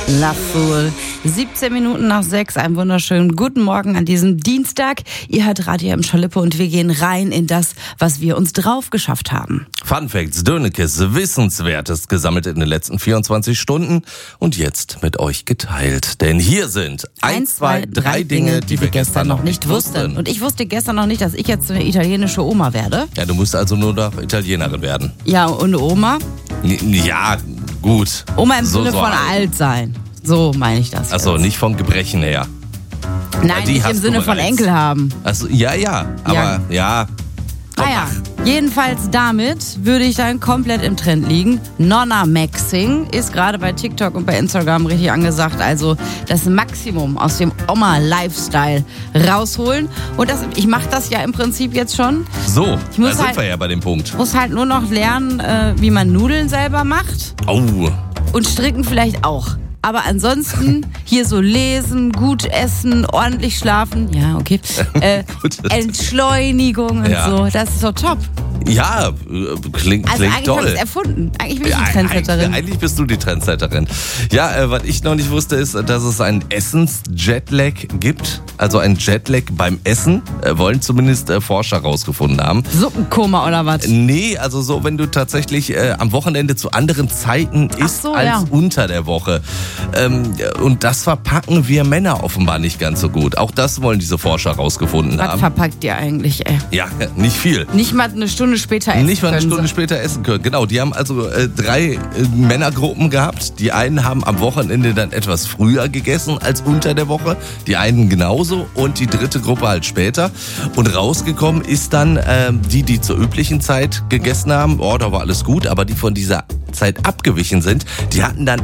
La Fool. 17 Minuten nach 6. Einen wunderschönen guten Morgen an diesem Dienstag. Ihr hört Radio M. Schalippe und wir gehen rein in das, was wir uns drauf geschafft haben. Fun Facts, Dönekes, Wissenswertes gesammelt in den letzten 24 Stunden und jetzt mit euch geteilt. Denn hier sind 1, 2, 3 Dinge, die wir gestern noch nicht wussten. Und ich wusste gestern noch nicht, dass ich jetzt eine italienische Oma werde. Ja, du musst also nur noch Italienerin werden. Ja, und Oma? Ja, gut. Oma im Sinne von alt sein. So meine ich das. Achso, nicht von Gebrechen her. Nein, nicht im Sinne von Enkel haben. Achso, ja, aber ja. Naja, jedenfalls damit würde ich dann komplett im Trend liegen. Nonna-Maxing ist gerade bei TikTok und bei Instagram richtig angesagt. Also das Maximum aus dem Oma-Lifestyle rausholen. Und ich mache das ja im Prinzip jetzt schon. So, da sind wir ja bei dem Punkt. Muss halt nur noch lernen, wie man Nudeln selber macht. Oh. Und stricken vielleicht auch. Aber ansonsten hier so lesen, gut essen, ordentlich schlafen. Ja, okay. Entschleunigung und so. Das ist so top. Ja, klingt eigentlich toll. Also habe ich es erfunden. Eigentlich bin ich die Trendsetterin. Eigentlich bist du die Trendsetterin. Ja, was ich noch nicht wusste, ist, dass es einen Essens-Jetlag gibt. Also ein Jetlag beim Essen. Wollen zumindest Forscher rausgefunden haben. Suppenkoma oder was? Nee, also so, wenn du tatsächlich am Wochenende zu anderen Zeiten isst als unter der Woche. Und das verpacken wir Männer offenbar nicht ganz so gut. Auch das wollen diese Forscher rausgefunden haben. Was verpackt ihr eigentlich, ey? Ja, nicht viel. Nicht mal eine Stunde später essen können. Nicht mal eine Stunde später essen können. Genau, die haben also 3 Männergruppen gehabt. Die einen haben am Wochenende dann etwas früher gegessen als unter der Woche. Die einen genauso und die dritte Gruppe halt später. Und rausgekommen ist dann die zur üblichen Zeit gegessen haben. Oh, da war alles gut. Aber die von dieser Zeit abgewichen sind, die hatten dann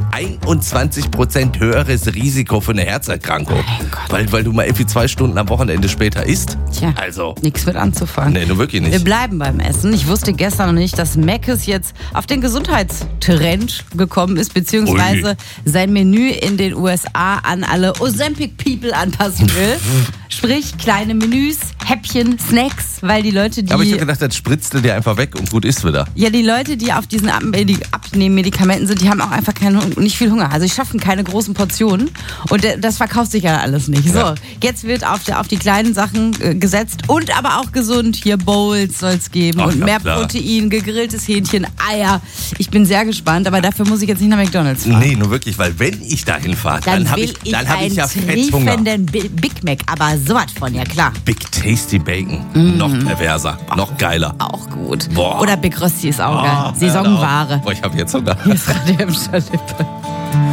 21% höheres Risiko für eine Herzerkrankung. Weil du mal irgendwie 2 Stunden am Wochenende später isst. Tja, also nichts mit anzufangen. Nee, nur wirklich nicht. Wir bleiben beim Essen. Ich wusste gestern noch nicht, dass Mc's jetzt auf den Gesundheitstrend gekommen ist, beziehungsweise sein Menü in den USA an alle Ozempic-People anpassen will. Sprich, kleine Menüs, Häppchen, Snacks, weil die Leute, die... Aber ich habe gedacht, das spritzt du dir einfach weg und gut ist wieder. Ja, die Leute, die auf diesen Abnehmmedikamenten sind, die haben auch einfach nicht viel Hunger. Also die schaffen keine großen Portionen und das verkauft sich ja alles nicht. So, jetzt wird auf die kleinen Sachen gesetzt und aber auch gesund. Hier Bowls soll es geben und mehr Protein, gegrilltes Hähnchen, Eier. Ich bin sehr gespannt, aber dafür muss ich jetzt nicht nach McDonald's fahren. Nee, nur wirklich, weil wenn ich dahin fahre, dann habe ich ja Fetthunger. Einen Big Mac, aber sowas von, ja klar. Big Tasty Bacon, noch perverser, noch geiler. Auch gut. Boah. Oder Big Rösti ist auch geil. Saisonware. Boah, ich habe jetzt Hunger. Hier ist Radio im Schalippe.